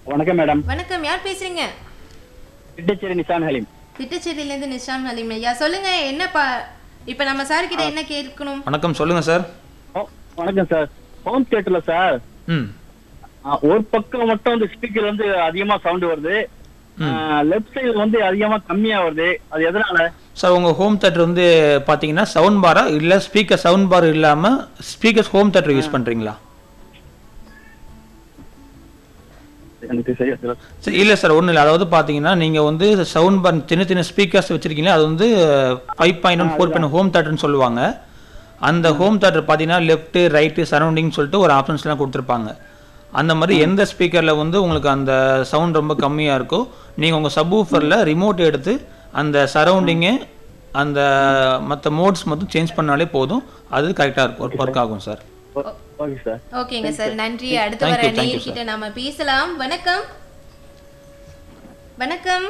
வணக்கம் மேடம். வணக்கம், யார் பேசுறீங்க? திட்டச்சேரி நிசான் ஹலீம். திட்டச்சேரியில இருந்து நிஷாம் ஹலீம் ஐயா. சொல்லுங்க, என்ன இப்ப நம்ம சார் கிட்ட என்ன கேட்கணும்? வணக்கம், சொல்லுங்க சார். வணக்கம் சார். ஹோம் தியேட்டர்ல சார் ஒரு பக்கம் மட்டும் வந்து ஸ்பீக்கர் வந்து அதிகமா சவுண்ட் வருது, லெஃப்ட் சைடு வந்து அதிகமா கம்மியா வருது. அது எதனால சார்? உங்க ஹோம் தியேட்டர் வந்து பாத்தீங்கன்னா சவுண்ட் பாரா இல்ல ஸ்பீக்கர் சவுண்ட் பார் இல்லாம ஸ்பீக்கர்ஸ் ஹோம் தியேட்டர் யூஸ் பண்றீங்களா? எனக்கு சரியா தெரியல. இல்ல சார், ஒன்றும் இல்லை. அதாவது பார்த்தீங்கன்னா நீங்கள் வந்து சவுண்ட் பார் சின்ன சின்ன ஸ்பீக்கர்ஸ் வச்சிருக்கீங்களா, அது வந்து 5.1 4.1 ஹோம் தேட்டர்னு சொல்லுவாங்க. அந்த ஹோம் தேட்டர் பார்த்தீங்கன்னா லெஃப்ட்டு ரைட்டு சரௌண்டிங் சொல்லிட்டு ஒரு ஆப்ஷன்ஸ்லாம் கொடுத்துருப்பாங்க. அந்த மாதிரி எந்த ஸ்பீக்கரில் வந்து உங்களுக்கு அந்த சவுண்ட் ரொம்ப கம்மியாக இருக்கோ நீங்கள் உங்கள் சப்வூஃபரில் ரிமோட் எடுத்து அந்த சரௌண்டிங்கு அந்த மற்ற மோட்ஸ் மட்டும் சேஞ்ச் பண்ணாலே போதும், அது கரெக்டாக இருக்கும், ஒர்க் ஆகும் சார். Okay sir. ஓகேங்க சார், நன்றி. அடுத்து வர நேயர்கிட்ட நாம பேசலாம். வணக்கம். வணக்கம்.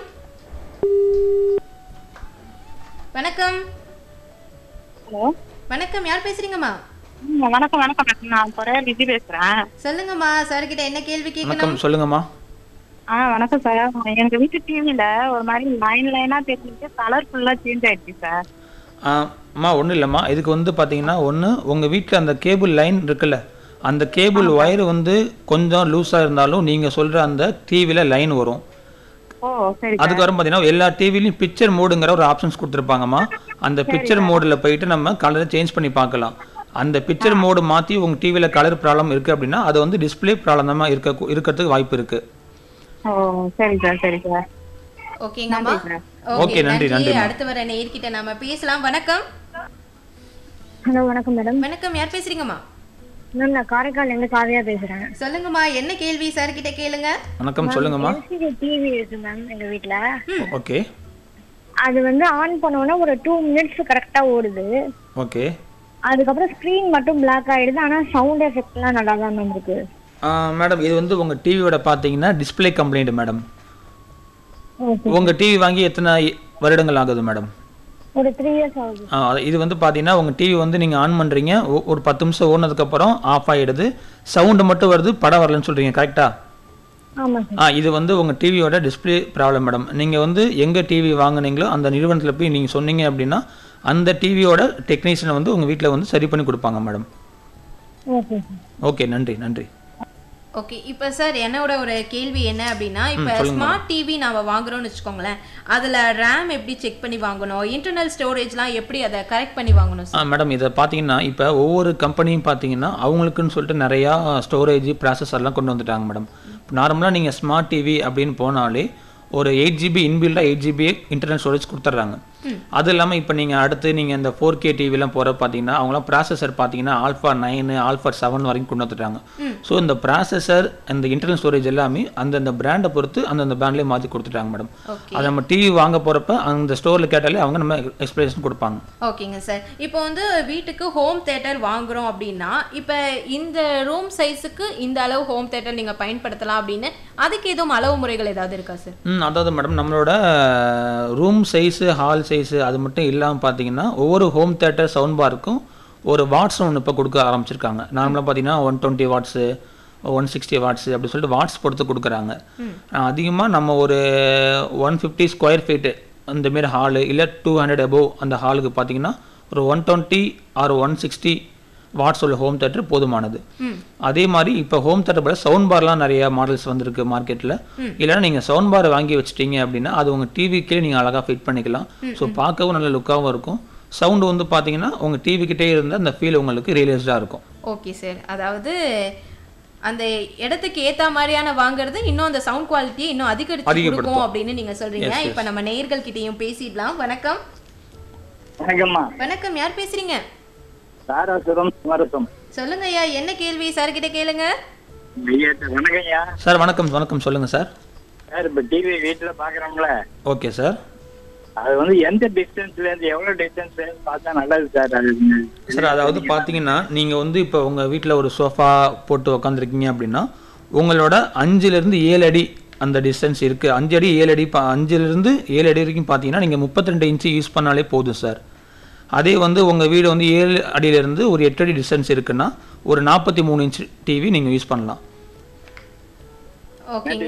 வணக்கம். ஹலோ, வணக்கம், யார் பேசுறீங்கம்மா? வணக்கம். வணக்கம், நான் பொறையா லிஜி பேசுறேன். சொல்லுங்கம்மா, சார் கிட்ட என்ன கேள்வி கேட்கணும்? வணக்கம், சொல்லுங்கம்மா. வணக்கம் சார். எங்க வீட்டு டிவில ஒரு மாதிரி லைனா தெரிஞ்சுட்டு கலர் ஃபுல்லா சேஞ்ச் ஆயிடுச்சு சார். அம்மா ஒன்றும் இல்லைம்மா, இதுக்கு வந்து பார்த்தீங்கன்னா ஒன்று உங்கள் வீட்டில் அந்த கேபிள் லைன் இருக்குல்ல, அந்த கேபிள் ஒயர் வந்து கொஞ்சம் லூஸாக இருந்தாலும் நீங்கள் சொல்கிற அந்த டிவியில் லைன் வரும். ஓ சரி. அதுக்கப்புறம் பார்த்தீங்கன்னா எல்லா டிவிலையும் பிக்சர் மோடுங்கிற ஒரு ஆப்ஷன்ஸ் கொடுத்துருப்பாங்கம்மா. அந்த பிக்சர் மோடில் போயிட்டு நம்ம கலரை சேஞ்ச் பண்ணி பார்க்கலாம். அந்த பிக்சர் மோடு மாற்றி உங்கள் டிவியில் கலர் ப்ராப்ளம் இருக்குது அப்படின்னா அது வந்து டிஸ்பிளே ப்ராப்ளம் தான் இருக்கிறதுக்கு வாய்ப்பு இருக்குது. ஓ சரி சார், சரி சார். ஓகேங்கம்மா. ஓகே, நன்றி. அடுத்து வர நேயர்கிட்ட நாம பேசலாம். வணக்கம். ஹலோ, வணக்கம் மேடம். வணக்கம், யார் பேசுறீங்கம்மா? மேம், நான் காரைக்கால்ல இருந்து காவியா பேசுறேன். சொல்லுங்கம்மா, என்ன கேள்வி சார் கிட்ட கேளுங்க. வணக்கம், சொல்லுங்கம்மா. டிவி இருக்கு மேம் எங்க வீட்ல. ஓகே. அது வந்து ஆன் பண்ணோன்னா ஒரு 2 மினிட்ஸ் கரெக்டா ஓடுது. ஓகே. அதுக்கப்புறம் ஸ்கிரீன் மட்டும் பிளாக் ஆயிடுது, ஆனா சவுண்ட் எஃபெக்ட்லாம் நல்லா தான் மேம் இருக்கு. மேடம், இது வந்து உங்கள் டிவியோட பார்த்தீங்கன்னா டிஸ்பிளே கம்ப்ளைண்ட் மேடம். உங்கள் டிவி வாங்கி எத்தனை வருடங்கள் ஆகுது மேடம்? ஒரு 3 இயர்ஸ் ஆகுது. இது வந்து பார்த்தீங்கன்னா உங்கள் டிவி வந்து நீங்கள் ஆன் பண்ணுறீங்க, ஒரு 10 நிமிஷம் ஓடினதுக்கப்புறம் ஆஃப் ஆகிடுது, சவுண்டு மட்டும் வருது, படம் வரலன்னு சொல்கிறீங்க, கரெக்டா? ஆமாம் சார். இது வந்து உங்கள் டிவியோட டிஸ்பிளே ப்ராப்ளம் மேடம். நீங்கள் வந்து எங்கே டிவி வாங்குனீங்களோ அந்த நிறுவனத்தில் போய் நீங்கள் சொன்னீங்க அப்படின்னா அந்த டிவியோட டெக்னீஷியனை வந்து உங்கள் வீட்டில் வந்து சரி பண்ணி கொடுப்பாங்க மேடம். ஓகே. ஓகே, நன்றி. நன்றி. ஓகே, இப்போ சார் என்னோட ஒரு கேள்வி என்ன அப்படின்னா, இப்போ ஸ்மார்ட் டிவி நாம வாங்குறோம்னு வச்சுக்கோங்களேன், அதில் ரேம் எப்படி செக் பண்ணி வாங்கணும், இன்டர்னல் ஸ்டோரேஜ்லாம் எப்படி அதை கரெக்ட் பண்ணி வாங்கணும் சார்? மேடம், இதை பார்த்தீங்கன்னா இப்போ ஒவ்வொரு கம்பெனியும் பார்த்தீங்கன்னா அவங்களுக்குன்னு சொல்லிட்டு நிறையா ஸ்டோரேஜ் ப்ராசஸர்லாம் கொண்டு வந்துட்டாங்க மேடம். நார்மலாக நீங்கள் ஸ்மார்ட் டிவி அப்படின்னு போனாலே ஒரு 8 GB இன்பில்டாக 8 GB இன்டர்னல் ஸ்டோரேஜ் கொடுத்துட்றாங்க. அது இல்லாமல் இப்போ நீங்கள் அடுத்து நீங்கள் இந்த 4K டிவிலாம் போகிற பார்த்தீங்கன்னா அவங்களாம் ப்ராசஸர் பார்த்தீங்கன்னா ஆல்ஃபா 9 ஆல்ஃபா 7 வரைக்கும் கொண்டு வந்துட்டாங்க. ஸோ இந்த ப்ராசஸர் இந்த இன்டர்னல் ஸ்டோரேஜ் எல்லாமே அந்தந்த பிராண்டை பொறுத்து அந்தந்த பிராண்ட்லேயே மாற்றி கொடுத்துட்டாங்க மேடம். அதை நம்ம டிவி வாங்க போகிறப்ப அந்த ஸ்டோரில் கேட்டாலே அவங்க நம்ம எக்ஸ்பிளேஷன் கொடுப்பாங்க. ஓகேங்க சார். இப்போ வந்து வீட்டுக்கு ஹோம் தேட்டர் வாங்குறோம் அப்படின்னா இப்போ இந்த ரூம் சைஸுக்கு இந்த அளவு ஹோம் தேட்டர் நீங்கள் பயன்படுத்தலாம் அப்படின்னு அதுக்கு எதுவும் அளவு முறைகள் ஏதாவது இருக்கா சார்? அதாவது மேடம், நம்மளோட ரூம் சைஸு ஹால் சைஸு அது மட்டும் இல்லாமல் பார்த்தீங்கன்னா ஒவ்வொரு ஹோம் தேட்டர் சவுண்ட் பாருக்கும் ஒரு வாட்ஸ் ஒன்று இப்போ கொடுக்க ஆரம்பிச்சிருக்காங்க. நார்மலாக பார்த்தீங்கன்னா 120 வாட்ஸு 160 வாட்ஸு அப்படி சொல்லிட்டு வாட்ஸ் பொறுத்து கொடுக்குறாங்க. அதிகமாக நம்ம ஒரு 150 ஸ்கொயர் ஃபீட்டு அந்தமாரி ஹாலு இல்லை 200 அபோவ் அந்த ஹாலுக்கு பார்த்தீங்கன்னா ஒரு 120 ஆர் 160 வாட்ஸ் உள்ள ஹோம் தேட்டர் போதுமானது. அதே மாதிரி இப்போ ஹோம் தேட்டர் போல சவுண்ட் பார்லாம் நிறைய மாடல்ஸ் வந்திருக்கு மார்க்கெட்டில். இல்லைன்னா நீங்கள் சவுண்ட் பார் வாங்கி வச்சுட்டீங்க அப்படின்னா அது உங்கள் டிவிக்கே நீங்கள் அழகாக ஃபிட் பண்ணிக்கலாம். ஸோ பார்க்கவும் நல்ல லுக்காகவும் இருக்கும். சவுண்டு வந்து பார்த்தீங்கன்னா உங்கள் டிவிக்கிட்டே இருந்தால் அந்த ஃபீல் உங்களுக்கு ரியலைஸ்டாக இருக்கும். ஓகே சார், அதாவது அந்த இடத்துக்கு ஏற்ற மாதிரியான வாங்குறது இன்னும் அந்த சவுண்ட் குவாலிட்டியை இன்னும் அதிகரிச்சு கொடுக்கும் அப்படின்னு நீங்கள் சொல்கிறீங்க. இப்போ நம்ம நேயர்கள் கிட்டேயும் பேசிடலாம். வணக்கம். வணக்கம்மா. வணக்கம், யார் பேசுறீங்க? தாராசுரம் சுமரசம். சொல்லுங்க ஐயா, என்ன கேள்வி சார் கிட்ட கேளுங்க. வணக்கம் ஐயா. சார் வணக்கம். வணக்கம், சொல்லுங்கள் சார். சார், இப்போ டிவி வீட்டில் பார்க்குறோம்ல, ஓகே சார். அது வந்து எந்த டிஸ்டன்ஸ்லேருந்து எவ்வளோ டிஸ்டன்ஸ்லேருந்து பார்த்தா நல்லது சார்? அது சார், அதாவது பார்த்தீங்கன்னா நீங்கள் வந்து இப்போ உங்கள் வீட்டில் ஒரு சோஃபா போட்டு உக்காந்துருக்கீங்க அப்படின்னா உங்களோட 5லேருந்து 7 அடி அந்த டிஸ்டன்ஸ் இருக்குது. 5 அடி 7 அடி 5லேருந்து 7 அடி வரைக்கும் பார்த்தீங்கன்னா நீங்கள் 32 இன்ச்சு யூஸ் பண்ணாலே போதும் சார். அதே வந்து உங்கள் வீடு வந்து 7 அடியிலேருந்து ஒரு 8 அடி டிஸ்டன்ஸ் இருக்குன்னா ஒரு 43 இன்ச் டிவி நீங்கள் யூஸ் பண்ணலாம். ஓகேங்க